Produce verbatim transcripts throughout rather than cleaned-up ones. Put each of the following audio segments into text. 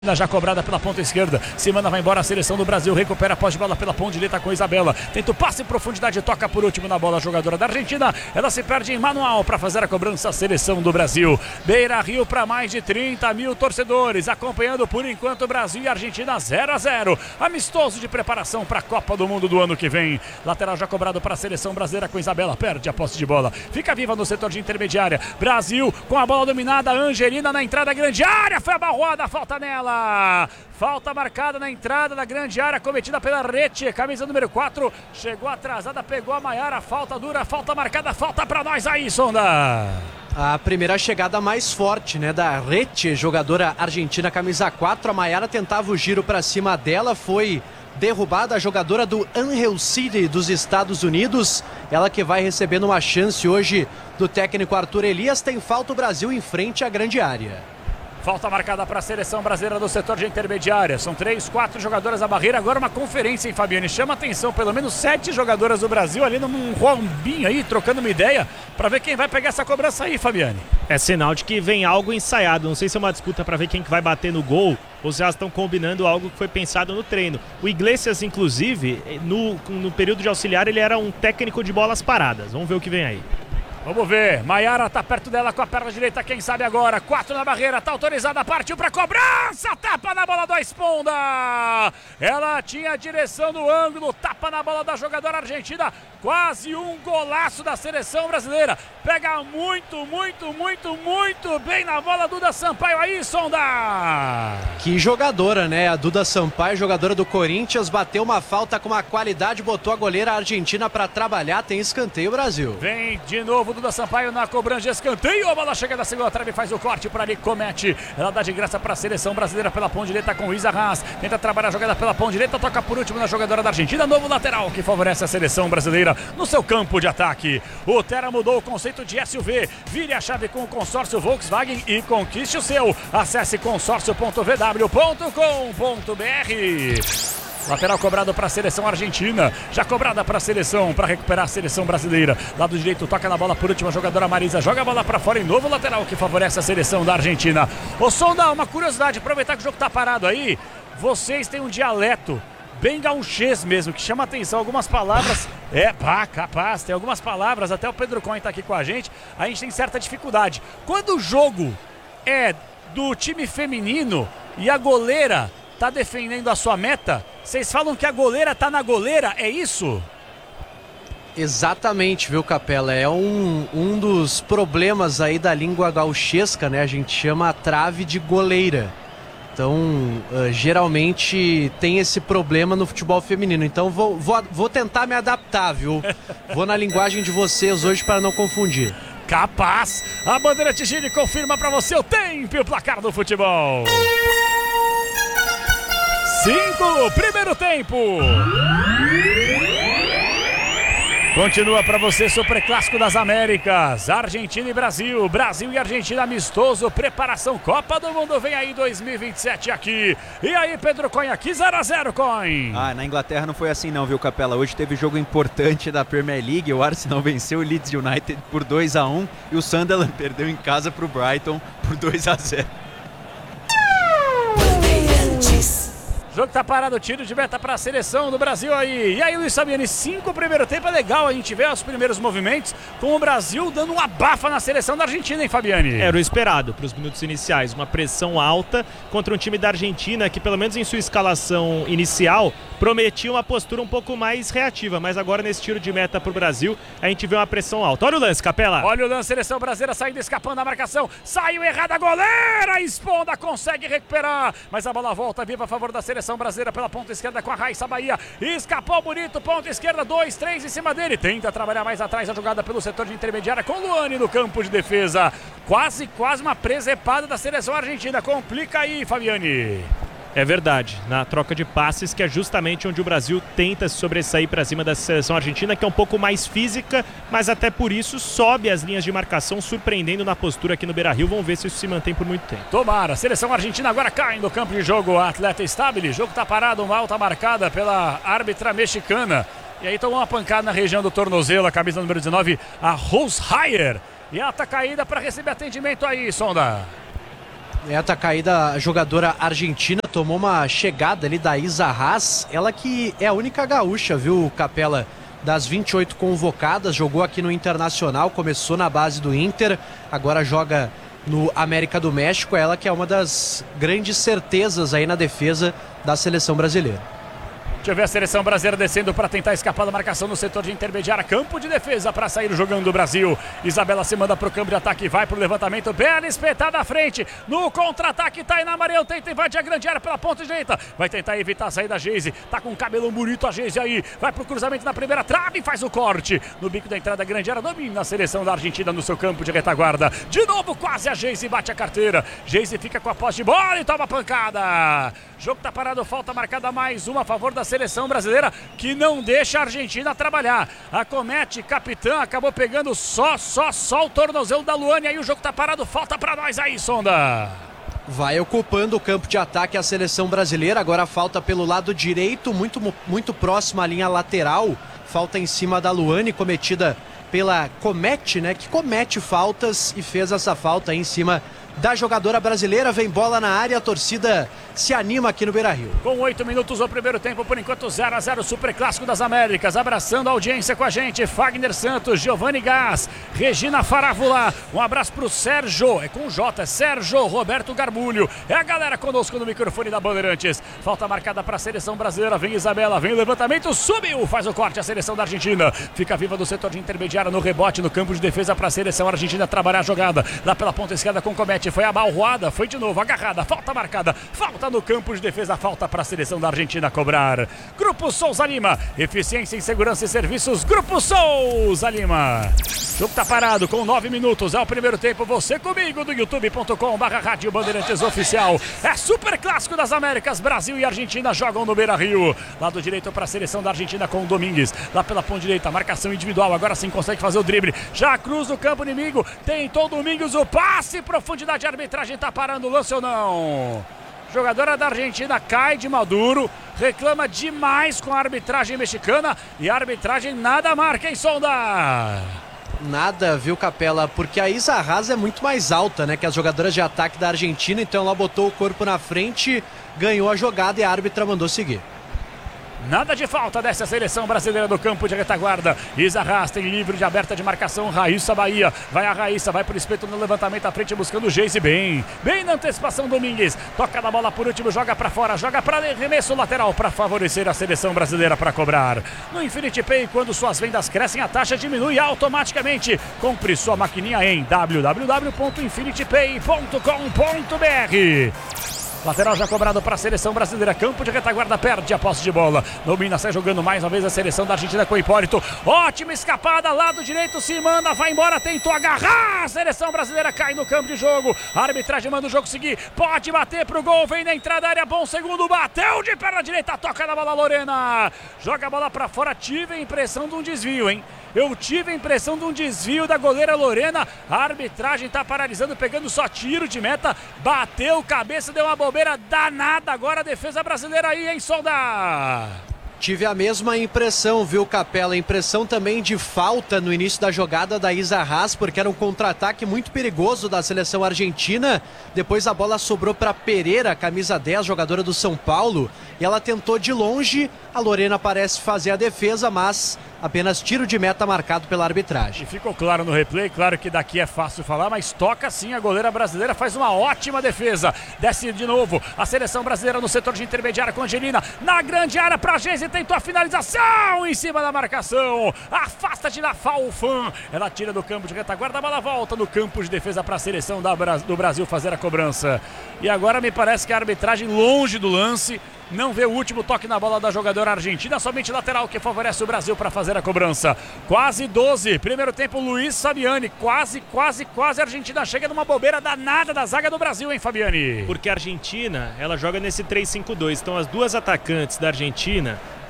Já cobrada pela ponta esquerda, se manda, vai embora a seleção do Brasil, recupera a posse de bola pela ponta direita com Isabela, tenta o passe em profundidade, toca por último na bola a jogadora da Argentina, ela se perde em manual para fazer a cobrança a seleção do Brasil. Beira Rio para mais de trinta mil torcedores, acompanhando por enquanto Brasil e Argentina zero a zero, amistoso de preparação para a Copa do Mundo do ano que vem. Lateral já cobrado para a seleção brasileira com Isabela, perde a posse de bola, fica viva no setor de intermediária, Brasil com a bola dominada, Angelina na entrada grande área, foi abarroada, falta nela. Falta marcada na entrada da grande área, cometida pela Rete, camisa número quatro, chegou atrasada, pegou a Maiara, falta dura, falta marcada, falta pra nós aí, Sonda. A primeira chegada mais forte, né, da Rete, jogadora argentina, camisa quatro, a Maiara tentava o giro pra cima dela, foi derrubada a jogadora do Angel City dos Estados Unidos, ela que vai recebendo uma chance hoje do técnico Arthur Elias. Tem falta o Brasil em frente à grande área. Falta marcada para a seleção brasileira do setor de intermediária. São três, quatro jogadoras da barreira. Agora uma conferência, hein, Fabiane? Chama atenção, pelo menos sete jogadoras do Brasil ali num rombinho aí, trocando uma ideia para ver quem vai pegar essa cobrança aí, Fabiane. É sinal de que vem algo ensaiado. Não sei se é uma disputa para ver quem que vai bater no gol ou se elas estão combinando algo que foi pensado no treino. O Iglesias, inclusive, no, no período de auxiliar, ele era um técnico de bolas paradas. Vamos ver o que vem aí. Vamos ver, Maiara tá perto dela com a perna direita, quem sabe agora, quatro na barreira, tá autorizada, partiu pra cobrança, tapa na bola do Esponda, ela tinha a direção do ângulo, tapa na bola da jogadora argentina, quase um golaço da seleção brasileira, pega muito, muito, muito, muito bem na bola Duda Sampaio aí, Sonda. Que jogadora, né, a Duda Sampaio, jogadora do Corinthians, bateu uma falta com uma qualidade, botou a goleira argentina pra trabalhar, tem escanteio Brasil. Vem de novo Duda Sampaio na cobrança de escanteio, a bola chega da segunda trave, faz o corte por ali, comete, ela dá de graça para a seleção brasileira pela ponta direita com Isa Haas, tenta trabalhar a jogada pela ponta direita, toca por último na jogadora da Argentina, novo lateral que favorece a seleção brasileira no seu campo de ataque. O Terra mudou o conceito de S U V, vire a chave com o consórcio Volkswagen e conquiste o seu, acesse consórcio ponto v w ponto com ponto b r. Lateral cobrado para a seleção argentina, já cobrada para a seleção, para recuperar a seleção brasileira. Lado direito, toca na bola por última, jogadora Marisa, joga a bola para fora em novo lateral que favorece a seleção da Argentina. Ô Sonda, uma curiosidade, aproveitar que o jogo tá parado aí, vocês têm um dialeto bem gauchês mesmo, que chama atenção, algumas palavras, é, pá, capaz, tem algumas palavras, até o Pedro Cohen tá aqui com a gente, a gente tem certa dificuldade. Quando o jogo é do time feminino e a goleira tá defendendo a sua meta, vocês falam que a goleira tá na goleira, é isso? Exatamente, viu, Capela? É um, um dos problemas aí da língua gauchesca, né? A gente chama a trave de goleira. Então, uh, geralmente tem esse problema no futebol feminino. Então, vou, vou, vou tentar me adaptar, viu? Vou na linguagem de vocês hoje para não confundir. Capaz! A bandeira Tigine confirma para você o tempo e o placar do futebol. Cinco, primeiro tempo. Continua para você Super Clássico das Américas, Argentina e Brasil, Brasil e Argentina amistoso, preparação Copa do Mundo, vem aí dois mil e vinte e sete aqui. E aí, Pedro Cohen, aqui zero a zero, Cohen. Ah, na Inglaterra não foi assim não, viu, Capela? Hoje teve jogo importante da Premier League, o Arsenal venceu o Leeds United por dois a um e o Sunderland perdeu em casa para o Brighton por dois a zero. O jogo tá parado, tiro de meta para a seleção do Brasil aí. E aí, Luiz Fabiani, cinco primeiro tempo, é legal a gente ver os primeiros movimentos com o Brasil dando uma abafa na seleção da Argentina, hein, Fabiani? Era o esperado para os minutos iniciais, uma pressão alta contra um time da Argentina que, pelo menos em sua escalação inicial, prometia uma postura um pouco mais reativa, mas agora nesse tiro de meta pro Brasil, a gente vê uma pressão alta. Olha o lance, Capela. Olha o lance, seleção brasileira saindo, escapando da marcação, saiu errada a goleira, Esponda consegue recuperar, mas a bola volta viva a favor da seleção brasileira pela ponta esquerda com a Raíssa Bahia, escapou bonito, ponta esquerda, dois, três em cima dele, tenta trabalhar mais atrás a jogada pelo setor de intermediária com Luane no campo de defesa, quase, quase uma presepada da seleção argentina, complica aí, Fabiani. É verdade, na troca de passes, que é justamente onde o Brasil tenta se sobressair para cima da seleção argentina, que é um pouco mais física, mas até por isso sobe as linhas de marcação, surpreendendo na postura aqui no Beira Rio. Vamos ver se isso se mantém por muito tempo. Tomara, a seleção argentina agora cai no campo de jogo, a atleta Stabile, jogo tá parado, uma alta marcada pela árbitra mexicana, e aí tomou uma pancada na região do tornozelo, a camisa número dezenove, a Rose Heyer, e ela tá caída para receber atendimento aí, Sonda. É, tá caída a jogadora argentina, tomou uma chegada ali da Isa Haas, ela que é a única gaúcha, viu, Capela, das vinte e oito convocadas, jogou aqui no Internacional, começou na base do Inter, agora joga no América do México, ela que é uma das grandes certezas aí na defesa da seleção brasileira. Deixa eu ver a seleção brasileira descendo para tentar escapar da marcação no setor de intermediária. Campo de defesa para sair jogando o Brasil. Isabela se manda para o campo de ataque, vai para o levantamento. Bela espetada à frente. No contra-ataque, Tainá Mariel tenta invadir a grande área pela ponta direita. Vai tentar evitar a saída da Geise. Tá com um cabelo bonito a Geise aí. Vai para o cruzamento na primeira trave e faz o corte. No bico da entrada da grande área, domina a seleção da Argentina no seu campo de retaguarda. De novo, quase a Geise bate a carteira. Geise fica com a posse de bola e toma pancada. Jogo tá parado, falta marcada mais uma a favor da seleção brasileira, que não deixa a Argentina trabalhar. A Comete, capitã, acabou pegando só, só, só o tornozelo da Luane. Aí o jogo tá parado, falta pra nós aí, Sonda. Vai ocupando o campo de ataque a seleção brasileira, agora falta pelo lado direito, muito, muito próximo à linha lateral. Falta em cima da Luane, cometida pela Comete, né, que comete faltas e fez essa falta aí em cima da jogadora brasileira. Vem bola na área, a torcida se anima aqui no Beira-Rio. Com oito minutos do primeiro tempo, por enquanto zero a zero, Super Clássico das Américas. Abraçando a audiência com a gente, Fagner Santos, Giovanni Gás, Regina Farávula. Um abraço pro Sérgio, é com J, Sérgio Roberto Garbulho. É a galera conosco no microfone da Bandeirantes. Falta marcada para a seleção brasileira, vem Isabela, vem o levantamento, subiu, faz o corte a seleção da Argentina. Fica viva do setor de intermediária no rebote, no campo de defesa para a seleção argentina trabalhar a jogada. Lá pela ponta esquerda com Comete. Foi abalroada, foi de novo agarrada, falta marcada, falta no campo de defesa, falta para a seleção da Argentina cobrar. Grupo Souza Lima, eficiência em segurança e serviços, Grupo Souza Lima. O jogo tá parado com nove minutos, é o primeiro tempo, você comigo do youtube ponto com barra rádio Bandeirantes Oficial. É Super Clássico das Américas, Brasil e Argentina jogam no Beira-Rio. Lado direito para a seleção da Argentina com o Domingues, lá pela ponta direita, marcação individual, agora sim consegue fazer o drible, já cruza o campo inimigo, tentou Domingues, o passe, profundidade de arbitragem, tá parando o lance ou não? Jogadora da Argentina cai de Maduro, reclama demais com a arbitragem mexicana e a arbitragem nada marca, hein, Sonda? Nada, viu, Capela, porque a Isa Haas é muito mais alta, né, que as jogadoras de ataque da Argentina, então ela botou o corpo na frente, ganhou a jogada e a árbitra mandou seguir. Nada de falta dessa seleção brasileira do campo de retaguarda. Isa Haas tem livre de aberta de marcação. Raíssa Bahia. Vai a Raíssa, vai pro espeto no levantamento à frente buscando o Geise bem. Bem na antecipação Domingues. Toca na bola por último, joga pra fora, joga pra arremesso lateral para favorecer a seleção brasileira para cobrar. No Infinity Pay, quando suas vendas crescem, a taxa diminui automaticamente. Compre sua maquininha em w w w ponto infinity pay ponto com ponto b r. Lateral já cobrado para a seleção brasileira. Campo de retaguarda, perde a posse de bola. Domina, sai jogando mais uma vez a seleção da Argentina com o Hipólito. Ótima escapada, lado direito se manda, vai embora, tentou agarrar. A seleção brasileira cai no campo de jogo. A arbitragem manda o jogo seguir. Pode bater pro gol, vem na entrada da área, bom segundo, bateu de perna direita, toca na bola Lorena. Joga a bola para fora, tive a impressão de um desvio, hein? Eu tive a impressão de um desvio da goleira Lorena. A arbitragem tá paralisando, pegando só tiro de meta. Bateu cabeça, deu uma bobeira danada. Agora a defesa brasileira aí, hein, Sonda? Tive a mesma impressão, viu, Capela? Impressão também de falta no início da jogada da Isa Haas, porque era um contra-ataque muito perigoso da seleção argentina. Depois a bola sobrou para Pereira, camisa dez, jogadora do São Paulo. E ela tentou de longe, a Lorena parece fazer a defesa, mas apenas tiro de meta marcado pela arbitragem. E ficou claro no replay, claro que daqui é fácil falar, mas toca sim, a goleira brasileira faz uma ótima defesa. Desce de novo a seleção brasileira no setor de intermediária com Angelina. Na grande área para Geise, tentou a finalização em cima da marcação. Afasta de lá, Falfan. Ela tira do campo de retaguarda, a bola volta no campo de defesa para a seleção da, do Brasil fazer a cobrança. E agora me parece que a arbitragem longe do lance, não vê o último toque na bola da jogadora argentina, somente lateral que favorece o Brasil para fazer a cobrança. Quase doze, primeiro tempo Luiz Fabiani, quase, quase, quase a Argentina chega numa bobeira danada da zaga do Brasil, hein, Fabiani? Porque a Argentina, ela joga nesse três cinco dois, então as duas atacantes da Argentina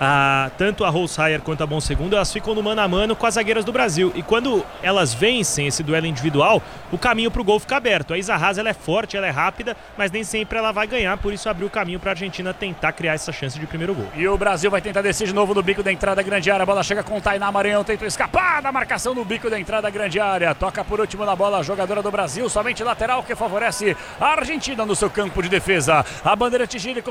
a, tanto a Holzhauer quanto a Bom Segundo, elas ficam no mano a mano com as zagueiras do Brasil. E quando elas vencem esse duelo individual, o caminho para o gol fica aberto. A Isa Haas, ela é forte, ela é rápida, mas nem sempre ela vai ganhar, por isso abriu o caminho para a Argentina tentar criar essa chance de primeiro gol. E o Brasil vai tentar descer de novo no bico da entrada grande área. A bola chega com o Tainá Maranhão, tentou escapar da marcação no bico da entrada grande área. Toca por último na bola a jogadora do Brasil, somente lateral que favorece a Argentina no seu campo de defesa. A bandeira Tigre